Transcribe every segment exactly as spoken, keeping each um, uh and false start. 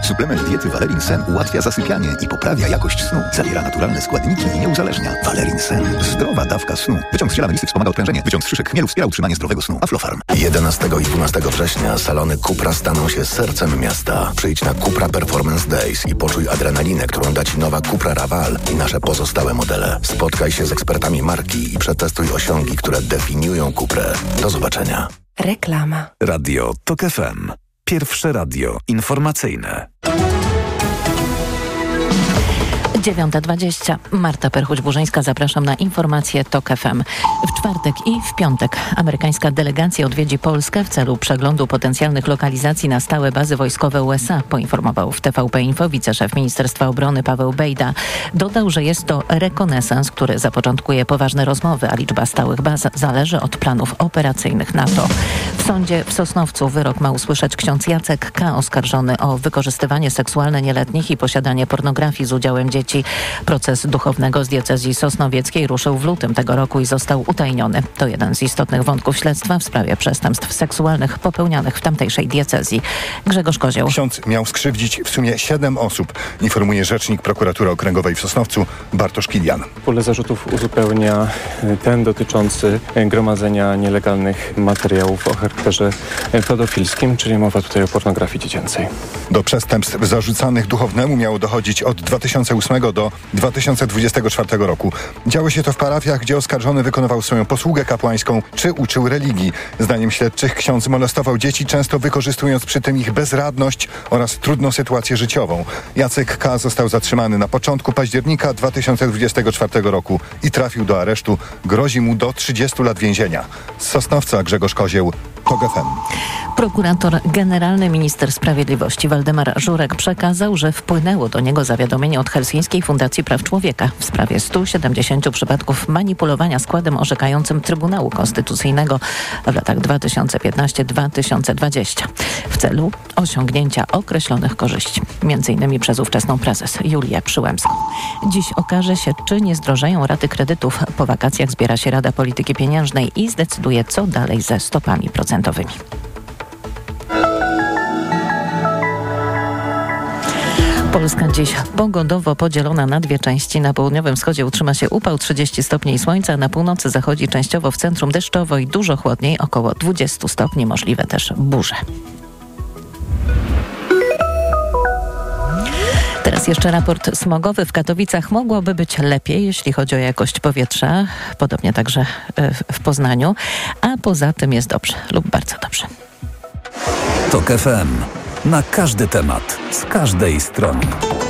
Suplement diety Valerin Sen ułatwia zasypianie i poprawia jakość snu. Zawiera naturalne składniki i nie uzależnia. Valerin Sen. Zdrowa dawka snu. Wyciąg z ziela melisy wspomaga odprężenie. Wyciąg z szyszek chmielu wspiera utrzymanie zdrowego snu. Aflofarm. jedenastego i dwunastego września salony Cupra staną się sercem miasta. Przyjdź na Cupra Performance Days i poczuj adrenalinę, którą da Ci nowa Cupra Raval i nasze pozostałe modele. Spotkaj się z ekspertami marki i przetestuj osiągi, które definiują Cuprę. Do zobaczenia. Reklama. Radio Tok F M. Pierwsze radio informacyjne. dziewiąta dwadzieścia. Marta Perchuć-Burzyńska, zapraszam na informacje Tok F M. W czwartek i w piątek amerykańska delegacja odwiedzi Polskę w celu przeglądu potencjalnych lokalizacji na stałe bazy wojskowe U S A, poinformował w T V P Info wiceszef Ministerstwa Obrony Paweł Bejda. Dodał, że jest to rekonesans, który zapoczątkuje poważne rozmowy, a liczba stałych baz zależy od planów operacyjnych NATO. W sądzie w Sosnowcu wyrok ma usłyszeć ksiądz Jacek K., oskarżony o wykorzystywanie seksualne nieletnich i posiadanie pornografii z udziałem dzieci. Proces duchownego z diecezji sosnowieckiej ruszył w lutym tego roku i został utajniony. To jeden z istotnych wątków śledztwa w sprawie przestępstw seksualnych popełnianych w tamtejszej diecezji. Grzegorz Kozioł. Ksiądz miał skrzywdzić w sumie siedem osób, informuje rzecznik prokuratury okręgowej w Sosnowcu Bartosz Kilian. Pole zarzutów uzupełnia ten dotyczący gromadzenia nielegalnych materiałów o charakterze pedofilskim, czyli mowa tutaj o pornografii dziecięcej. Do przestępstw zarzucanych duchownemu miało dochodzić od dwa tysiące ósmego do dwa tysiące dwudziestego czwartego roku. Działo się to w parafiach, gdzie oskarżony wykonywał swoją posługę kapłańską czy uczył religii. Zdaniem śledczych ksiądz molestował dzieci, często wykorzystując przy tym ich bezradność oraz trudną sytuację życiową. Jacek K. został zatrzymany na początku października dwa tysiące dwudziestego czwartego roku i trafił do aresztu. Grozi mu do trzydziestu lat więzienia. Z Sosnowca Grzegorz Kozieł, Tok F M. Prokurator generalny minister sprawiedliwości Waldemar Żurek przekazał, że wpłynęło do niego zawiadomienie od Helsińskiej Fundacji Praw Człowieka w sprawie stu siedemdziesięciu przypadków manipulowania składem orzekającym Trybunału Konstytucyjnego w latach dwa tysiące piętnastego do dwa tysiące dwudziestego w celu osiągnięcia określonych korzyści, między innymi przez ówczesną prezes Julię Przyłębską. Dziś okaże się, czy nie zdrożeją raty kredytów. Po wakacjach zbiera się Rada Polityki Pieniężnej i zdecyduje, co dalej ze stopami procentowymi. Polska dziś pogodowo podzielona na dwie części. Na południowym wschodzie utrzyma się upał trzydzieści stopni i słońca, na północy zachodzi częściowo w centrum deszczowo i dużo chłodniej, około dwadzieścia stopni, możliwe też burze. Teraz jeszcze raport smogowy. W Katowicach mogłoby być lepiej, jeśli chodzi o jakość powietrza, podobnie także w Poznaniu, a poza tym jest dobrze lub bardzo dobrze. Tok F M. Na każdy temat, z każdej strony.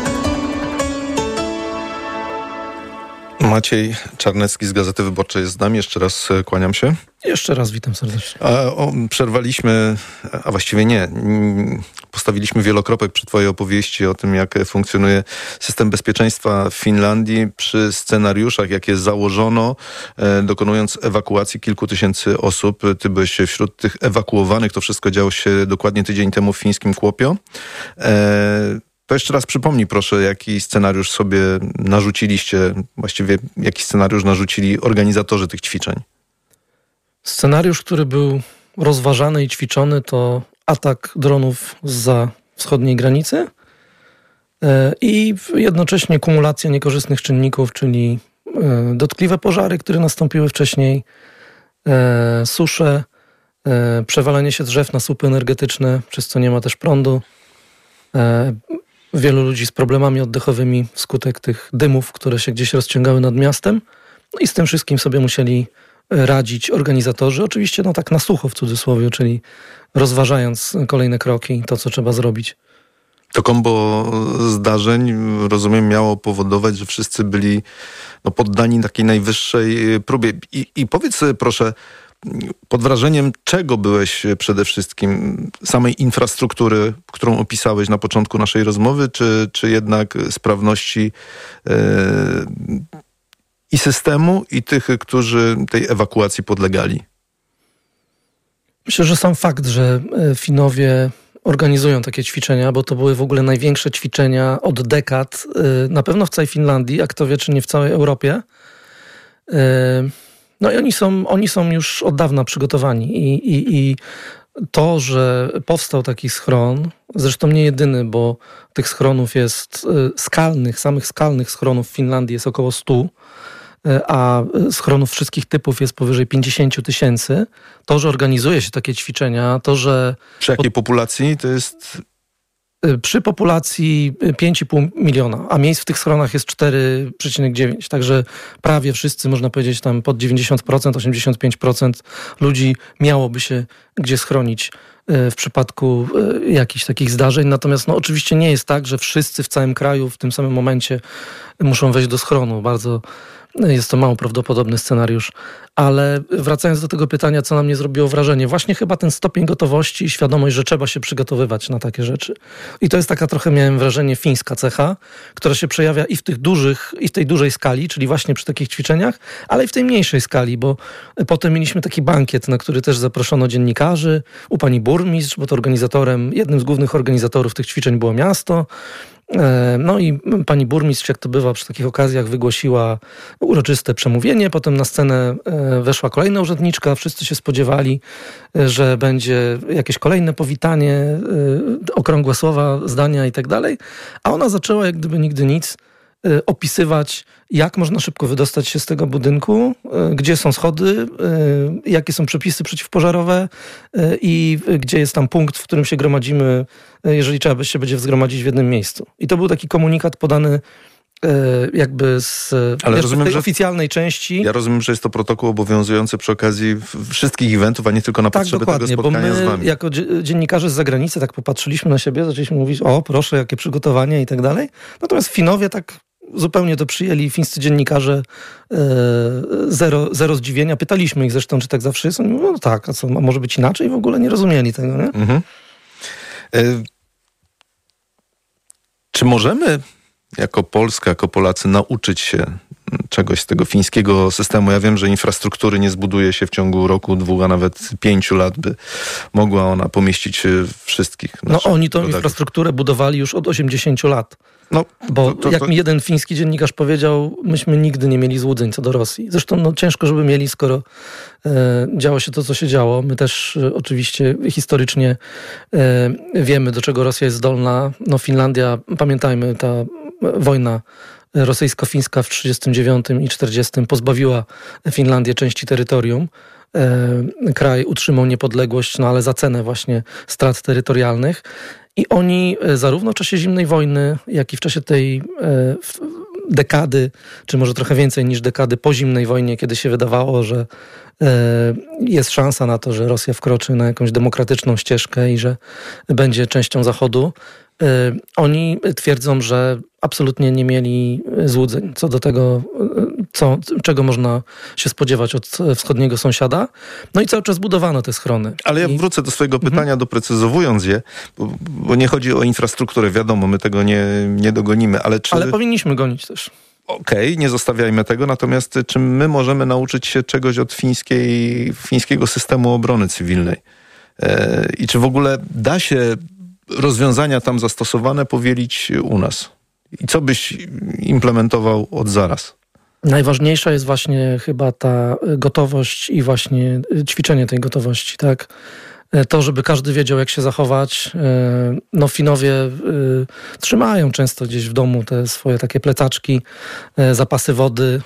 Maciej Czarnecki z Gazety Wyborczej jest z nami. Jeszcze raz kłaniam się. Jeszcze raz witam serdecznie. A, o, przerwaliśmy, a właściwie nie, postawiliśmy wielokropek przy twojej opowieści o tym, jak funkcjonuje system bezpieczeństwa w Finlandii przy scenariuszach, jakie założono, e, dokonując ewakuacji kilku tysięcy osób. Ty byłeś wśród tych ewakuowanych. To wszystko działo się dokładnie tydzień temu w fińskim Kuopio. E, To jeszcze raz przypomnij proszę, jaki scenariusz sobie narzuciliście, właściwie jaki scenariusz narzucili organizatorzy tych ćwiczeń. Scenariusz, który był rozważany i ćwiczony, to atak dronów zza wschodniej granicy i jednocześnie kumulacja niekorzystnych czynników, czyli dotkliwe pożary, które nastąpiły wcześniej, susze, przewalenie się drzew na słupy energetyczne, przez co nie ma też prądu. Wielu ludzi z problemami oddechowymi wskutek tych dymów, które się gdzieś rozciągały nad miastem. No i z tym wszystkim sobie musieli radzić organizatorzy. Oczywiście no tak na sucho w cudzysłowie, czyli rozważając kolejne kroki, to co trzeba zrobić. To kombo zdarzeń, rozumiem, miało powodować, że wszyscy byli no, poddani takiej najwyższej próbie. I, i powiedz proszę, pod wrażeniem czego byłeś przede wszystkim? Samej infrastruktury, którą opisałeś na początku naszej rozmowy, czy, czy jednak sprawności yy, i systemu, i tych, którzy tej ewakuacji podlegali? Myślę, że sam fakt, że Finowie organizują takie ćwiczenia, bo to były w ogóle największe ćwiczenia od dekad, yy, na pewno w całej Finlandii, a kto wie, czy nie w całej Europie. Yy, No i oni są, oni są już od dawna przygotowani i, i, i to, że powstał taki schron, zresztą nie jedyny, bo tych schronów jest skalnych, samych skalnych schronów w Finlandii jest około stu, a schronów wszystkich typów jest powyżej pięćdziesiąt tysięcy. To, że organizuje się takie ćwiczenia, to, że... Przy jakiej populacji to jest... Przy populacji pięć i pół miliona, a miejsc w tych schronach jest cztery przecinek dziewięć. Także prawie wszyscy, można powiedzieć, tam pod dziewięćdziesiąt procent, osiemdziesiąt pięć procent ludzi miałoby się gdzie schronić w przypadku jakichś takich zdarzeń. Natomiast no, oczywiście nie jest tak, że wszyscy w całym kraju w tym samym momencie muszą wejść do schronu. Bardzo jest to mało prawdopodobny scenariusz. Ale wracając do tego pytania, co na mnie zrobiło wrażenie, właśnie chyba ten stopień gotowości i świadomość, że trzeba się przygotowywać na takie rzeczy. I to jest taka trochę, miałem wrażenie, fińska cecha, która się przejawia i w tych dużych, i w tej dużej skali, czyli właśnie przy takich ćwiczeniach, ale i w tej mniejszej skali, bo potem mieliśmy taki bankiet, na który też zaproszono dziennikarzy, u pani burmistrz, bo to organizatorem, jednym z głównych organizatorów tych ćwiczeń było miasto. No i pani burmistrz, jak to bywa przy takich okazjach, wygłosiła uroczyste przemówienie. Potem na scenę weszła kolejna urzędniczka. Wszyscy się spodziewali, że będzie jakieś kolejne powitanie, okrągłe słowa, zdania i tak dalej. A ona zaczęła, jak gdyby nigdy nic, opisywać, jak można szybko wydostać się z tego budynku, gdzie są schody, jakie są przepisy przeciwpożarowe i gdzie jest tam punkt, w którym się gromadzimy, jeżeli trzeba się będzie zgromadzić w jednym miejscu. I to był taki komunikat podany jakby z Ale rozumiem, tej że oficjalnej części. Ja rozumiem, że jest to protokół obowiązujący przy okazji wszystkich eventów, a nie tylko na tak, potrzeby dokładnie, tego spotkania bo my, z wami. jako dziennikarze z zagranicy tak popatrzyliśmy na siebie, zaczęliśmy mówić, o proszę, jakie przygotowanie i tak dalej. Natomiast Finowie tak zupełnie to przyjęli, fińscy dziennikarze, e, zero, zero zdziwienia. Pytaliśmy ich zresztą, czy tak zawsze jest. Oni mówią, no tak, a co, a może być inaczej? W ogóle nie rozumieli tego, nie? Mhm. E, czy możemy jako Polska, jako Polacy nauczyć się czegoś z tego fińskiego systemu? Ja wiem, że infrastruktury nie zbuduje się w ciągu roku, dwóch, a nawet pięciu lat, by mogła ona pomieścić wszystkich. No oni tą rodaków. infrastrukturę budowali już od osiemdziesięciu lat. No, Bo to, to, jak to... mi jeden fiński dziennikarz powiedział, myśmy nigdy nie mieli złudzeń co do Rosji. Zresztą no, ciężko, żeby mieli, skoro e, działo się to, co się działo. My też e, oczywiście historycznie e, wiemy, do czego Rosja jest zdolna. No Finlandia, pamiętajmy, ta wojna rosyjsko-fińska w trzydziestym dziewiątym i czterdziestym pozbawiła Finlandię części terytorium. E, kraj utrzymał niepodległość, no ale za cenę właśnie strat terytorialnych. I oni zarówno w czasie zimnej wojny, jak i w czasie tej e, dekady, czy może trochę więcej niż dekady po zimnej wojnie, kiedy się wydawało, że e, jest szansa na to, że Rosja wkroczy na jakąś demokratyczną ścieżkę i że będzie częścią Zachodu, e, oni twierdzą, że absolutnie nie mieli złudzeń co do tego, co, czego można się spodziewać od wschodniego sąsiada. No i cały czas budowano te schrony. Ale ja I... wrócę do swojego pytania, mhm. doprecyzowując je, bo, bo nie chodzi o infrastrukturę, wiadomo, my tego nie, nie dogonimy, ale czy... Ale powinniśmy gonić też. Okej, okay, nie zostawiajmy tego, natomiast czy my możemy nauczyć się czegoś od fińskiej, fińskiego systemu obrony cywilnej? E, I czy w ogóle da się rozwiązania tam zastosowane powielić u nas? I co byś implementował od zaraz? Najważniejsza jest właśnie chyba ta gotowość i właśnie ćwiczenie tej gotowości, tak? To, żeby każdy wiedział, jak się zachować. No Finowie trzymają często gdzieś w domu te swoje takie plecaczki, zapasy wody,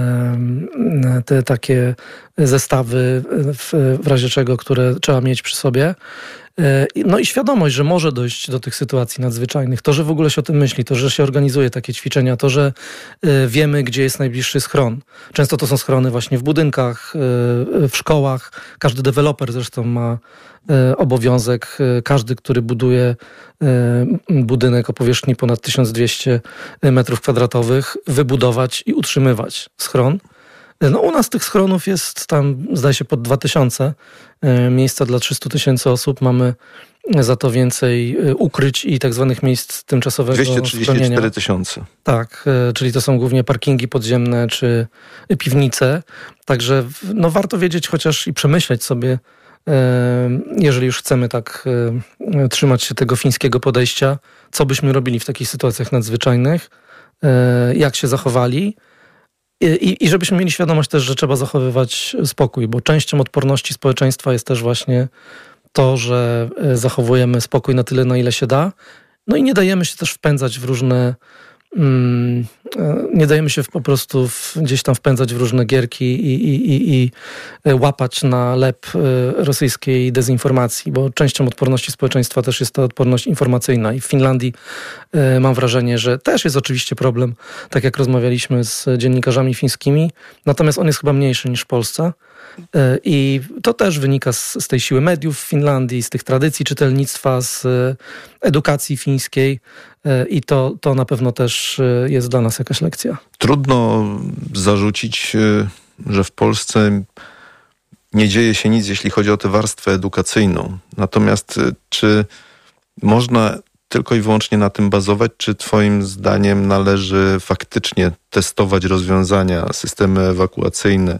te takie zestawy w, w razie czego, które trzeba mieć przy sobie. No i świadomość, że może dojść do tych sytuacji nadzwyczajnych. To, że w ogóle się o tym myśli, to, że się organizuje takie ćwiczenia, to, że wiemy, gdzie jest najbliższy schron. Często to są schrony właśnie w budynkach, w szkołach. Każdy deweloper zresztą ma obowiązek, każdy, który buduje budynek o powierzchni ponad tysiąc dwieście metrów kwadratowych, wybudować i utrzymywać schron. No u nas tych schronów jest tam, zdaje się, pod dwa tysiące. Miejsca dla trzystu tysięcy osób. Mamy za to więcej ukryć i tak zwanych miejsc tymczasowego dwieście trzydzieści cztery tysiące. Tak, czyli to są głównie parkingi podziemne czy piwnice. Także no, warto wiedzieć chociaż i przemyśleć sobie, jeżeli już chcemy tak trzymać się tego fińskiego podejścia, co byśmy robili w takich sytuacjach nadzwyczajnych, jak się zachowali. I, I żebyśmy mieli świadomość też, że trzeba zachowywać spokój, bo częścią odporności społeczeństwa jest też właśnie to, że zachowujemy spokój na tyle, na ile się da. No i nie dajemy się też wpędzać w różne... Mm, nie dajemy się po prostu w, gdzieś tam wpędzać w różne gierki i, i, i, i łapać na lep rosyjskiej dezinformacji, bo częścią odporności społeczeństwa też jest ta odporność informacyjna i w Finlandii mam wrażenie, że też jest oczywiście problem, tak jak rozmawialiśmy z dziennikarzami fińskimi, natomiast on jest chyba mniejszy niż w Polsce. I to też wynika z, z tej siły mediów w Finlandii, z tych tradycji czytelnictwa, z edukacji fińskiej i to, to na pewno też jest dla nas jakaś lekcja. Trudno zarzucić, że w Polsce nie dzieje się nic, jeśli chodzi o tę warstwę edukacyjną. Natomiast czy można tylko i wyłącznie na tym bazować, czy twoim zdaniem należy faktycznie testować rozwiązania, systemy ewakuacyjne,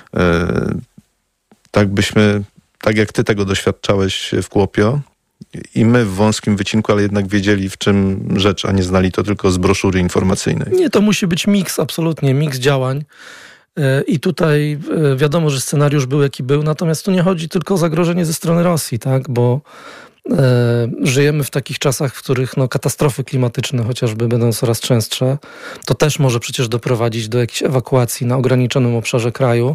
tak byśmy, tak jak ty tego doświadczałeś w Kuopio i my w wąskim wycinku, ale jednak wiedzieli, w czym rzecz, a nie znali to tylko z broszury informacyjnej? Nie, to musi być miks, absolutnie, miks działań. I tutaj wiadomo, że scenariusz był jaki był, natomiast tu nie chodzi tylko o zagrożenie ze strony Rosji, tak, bo e, żyjemy w takich czasach, w których no, katastrofy klimatyczne chociażby będą coraz częstsze. To też może przecież doprowadzić do jakiejś ewakuacji na ograniczonym obszarze kraju.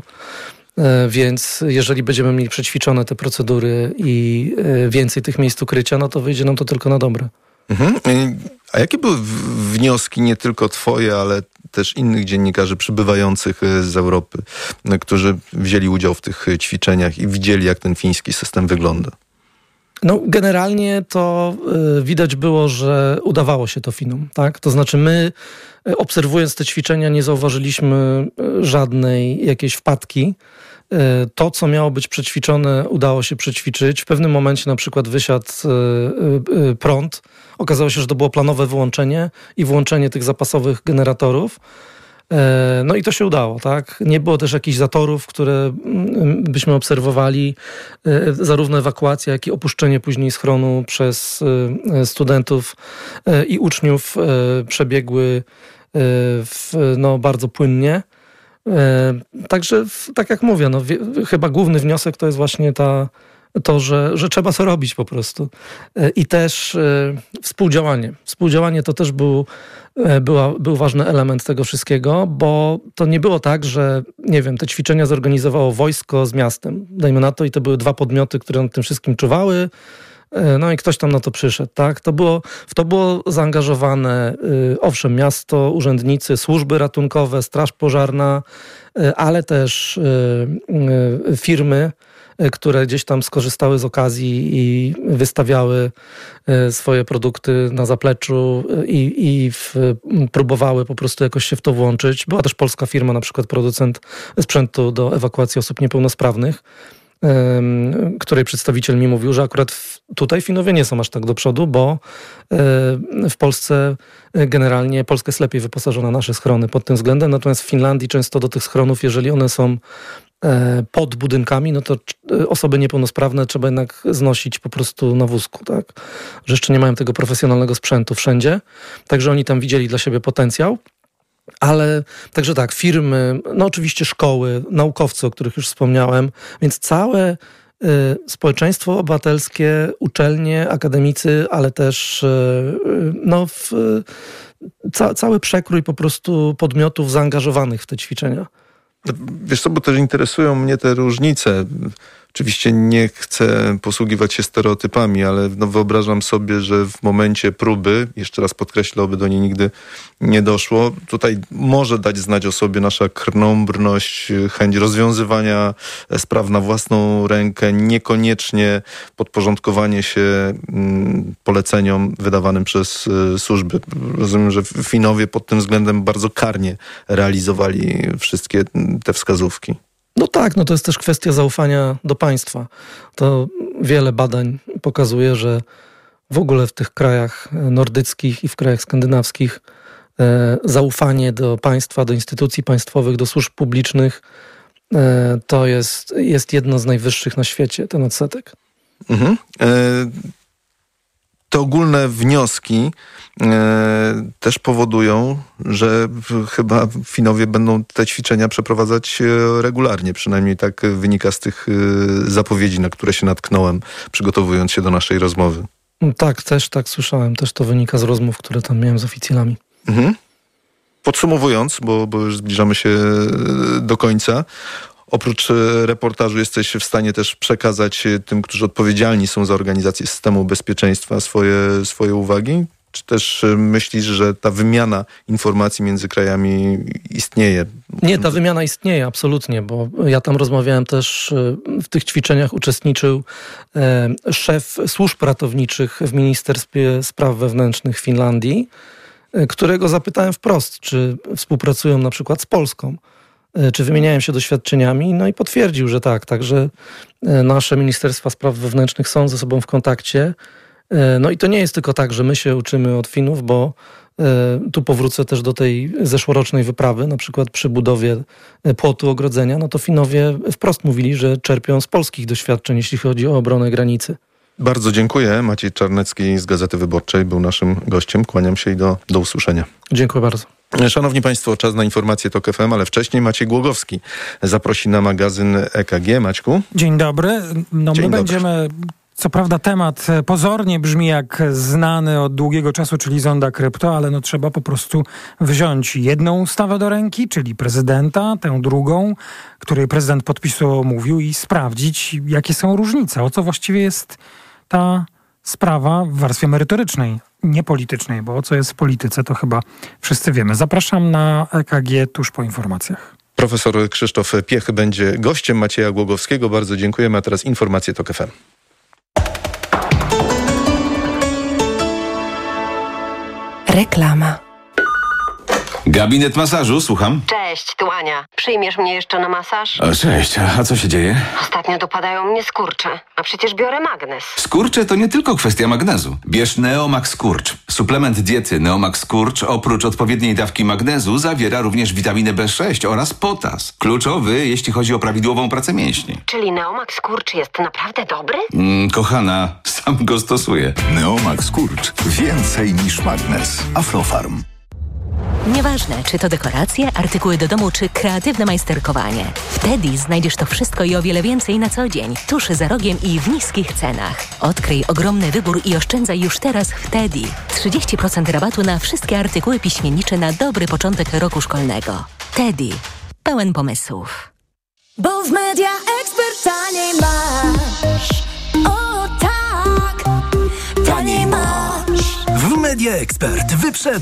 Więc jeżeli będziemy mieli przećwiczone te procedury i więcej tych miejsc ukrycia, no to wyjdzie nam to tylko na dobre. Mhm. A jakie były wnioski nie tylko twoje, ale też innych dziennikarzy przybywających z Europy, którzy wzięli udział w tych ćwiczeniach i widzieli, jak ten fiński system wygląda? No generalnie to y, widać było, że udawało się to Finom, tak? To znaczy my, y, obserwując te ćwiczenia, nie zauważyliśmy y, żadnej jakiejś wpadki. Y, to, co miało być przećwiczone, udało się przećwiczyć. W pewnym momencie na przykład wysiadł y, y, prąd. Okazało się, że to było planowe wyłączenie i włączenie tych zapasowych generatorów. No i to się udało, tak? Nie było też jakichś zatorów, które byśmy obserwowali. Zarówno ewakuacja, jak i opuszczenie później schronu przez studentów i uczniów przebiegły w, no, bardzo płynnie. Także, tak jak mówię, no, chyba główny wniosek to jest właśnie ta to, że, że trzeba co robić po prostu. I też e, współdziałanie. Współdziałanie to też był, e, była, był ważny element tego wszystkiego, bo to nie było tak, że nie wiem, te ćwiczenia zorganizowało wojsko z miastem. Dajmy na to i to były dwa podmioty, które nad tym wszystkim czuwały. E, no i ktoś tam na to przyszedł, tak? To było, w to było zaangażowane e, owszem, miasto, urzędnicy, służby ratunkowe, straż pożarna, e, ale też e, e, firmy, które gdzieś tam skorzystały z okazji i wystawiały swoje produkty na zapleczu i, i w, próbowały po prostu jakoś się w to włączyć. Była też polska firma, na przykład producent sprzętu do ewakuacji osób niepełnosprawnych, której przedstawiciel mi mówił, że akurat w, tutaj Finowie nie są aż tak do przodu, bo w Polsce generalnie Polska jest lepiej wyposażona nasze schrony pod tym względem, natomiast w Finlandii często do tych schronów, jeżeli one są pod budynkami, no to osoby niepełnosprawne trzeba jednak znosić po prostu na wózku, tak? Że jeszcze nie mają tego profesjonalnego sprzętu wszędzie, także oni tam widzieli dla siebie potencjał. Ale także tak, firmy, no oczywiście szkoły, naukowcy, o których już wspomniałem, więc całe y, społeczeństwo obywatelskie, uczelnie, akademicy, ale też y, no, w, ca, cały przekrój po prostu podmiotów zaangażowanych w te ćwiczenia. Wiesz co, bo też interesują mnie te różnice. Oczywiście nie chcę posługiwać się stereotypami, ale no wyobrażam sobie, że w momencie próby, jeszcze raz podkreślę, oby do niej nigdy nie doszło, tutaj może dać znać o sobie nasza krnąbrność, chęć rozwiązywania spraw na własną rękę, niekoniecznie podporządkowanie się poleceniom wydawanym przez służby. Rozumiem, że Finowie pod tym względem bardzo karnie realizowali wszystkie te wskazówki. No tak, no to jest też kwestia zaufania do państwa. To wiele badań pokazuje, że w ogóle w tych krajach nordyckich i w krajach skandynawskich e, zaufanie do państwa, do instytucji państwowych, do służb publicznych e, to jest, jest jedno z najwyższych na świecie, ten odsetek. Mhm. E, te ogólne wnioski e, też powodują, że chyba Finowie będą te ćwiczenia przeprowadzać regularnie. Przynajmniej tak wynika z tych e, zapowiedzi, na które się natknąłem, przygotowując się do naszej rozmowy. Tak, też tak słyszałem. Też to wynika z rozmów, które tam miałem z oficjalami. Mhm. Podsumowując, bo, bo już zbliżamy się do końca, oprócz reportażu jesteś w stanie też przekazać tym, którzy odpowiedzialni są za organizację systemu bezpieczeństwa, swoje, swoje uwagi? Czy też myślisz, że ta wymiana informacji między krajami istnieje? Nie, ta wymiana istnieje absolutnie, bo ja tam rozmawiałem też, w tych ćwiczeniach uczestniczył szef służb ratowniczych w Ministerstwie Spraw Wewnętrznych Finlandii, którego zapytałem wprost, czy współpracują na przykład z Polską, czy wymieniają się doświadczeniami, no i potwierdził, że tak. Także nasze Ministerstwa Spraw Wewnętrznych są ze sobą w kontakcie. No i to nie jest tylko tak, że my się uczymy od Finów, bo tu powrócę też do tej zeszłorocznej wyprawy, na przykład przy budowie płotu ogrodzenia, no to Finowie wprost mówili, że czerpią z polskich doświadczeń, jeśli chodzi o obronę granicy. Bardzo dziękuję. Maciej Czarnecki z Gazety Wyborczej był naszym gościem. Kłaniam się i do, do usłyszenia. Dziękuję bardzo. Szanowni Państwo, czas na informacje TOK F M, ale wcześniej Maciej Głogowski zaprosi na magazyn E K G. Maćku? Dzień dobry. No Dzień my dobry. będziemy... Co prawda temat pozornie brzmi jak znany od długiego czasu, czyli zonda krypto, ale no trzeba po prostu wziąć jedną ustawę do ręki, czyli prezydenta, tę drugą, której prezydent podpisu mówił i sprawdzić, jakie są różnice, o co właściwie jest ta sprawa w warstwie merytorycznej, nie politycznej, bo o co jest w polityce, to chyba wszyscy wiemy. Zapraszam na E K G tuż po informacjach. Profesor Krzysztof Piech będzie gościem Macieja Głogowskiego. Bardzo dziękujemy, a teraz informacje TOK F M. Reklama. Gabinet masażu, słucham. Cześć, tu Ania. Przyjmiesz mnie jeszcze na masaż? O, cześć, a co się dzieje? Ostatnio dopadają mnie skurcze, a przecież biorę magnes. Skurcze to nie tylko kwestia magnezu. Bierz Neomax Skurcz. Suplement diety Neomax Skurcz oprócz odpowiedniej dawki magnezu zawiera również witaminę B sześć oraz potas. Kluczowy, jeśli chodzi o prawidłową pracę mięśni. Czyli Neomax Skurcz jest naprawdę dobry? Mm, kochana, sam go stosuję. Neomax Skurcz. Więcej niż magnes. Aflofarm. Nieważne, czy to dekoracje, artykuły do domu, czy kreatywne majsterkowanie. W Teddy znajdziesz to wszystko i o wiele więcej na co dzień, tuż za rogiem i w niskich cenach. Odkryj ogromny wybór i oszczędzaj już teraz w Teddy. trzydzieści procent rabatu na wszystkie artykuły piśmiennicze na dobry początek roku szkolnego. Teddy. Pełen pomysłów. Bo w Media Expert taniej masz. O tak, taniej masz. W Media Expert wyprzedaj.